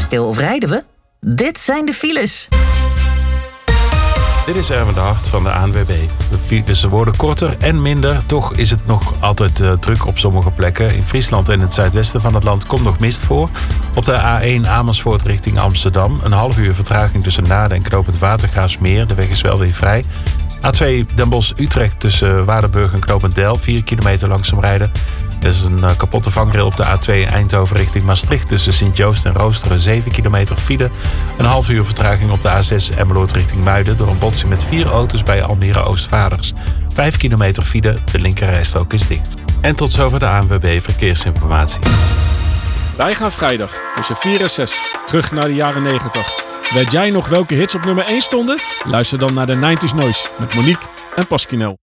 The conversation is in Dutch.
stil of rijden we? Dit zijn de files. Dit is Erwin de Hart van de ANWB. De files worden korter en minder. Toch is het nog altijd druk op sommige plekken. In Friesland en het zuidwesten van het land komt nog mist voor. Op de A1 Amersfoort richting Amsterdam. Een half uur vertraging tussen Naarden en Knopend Watergraafsmeer. De weg is wel weer vrij. A2 Den Bosch-Utrecht tussen Waardenburg en Knopend Deil. 4 kilometer langzaam rijden. Er is een kapotte vangrail op de A2 Eindhoven richting Maastricht. Tussen Sint-Joost en Roosteren 7 kilometer file. Een half uur vertraging op de A6 Emmeloord richting Muiden. Door een botsing met 4 auto's bij Almere Oostvaarders. 5 kilometer file, de linkerrijstrook is dicht. En tot zover de ANWB Verkeersinformatie. Wij gaan vrijdag tussen 4 en 6 terug naar de jaren 90. Weet jij nog welke hits op nummer 1 stonden? Luister dan naar de 90s Noise met Monique en Pasquinel.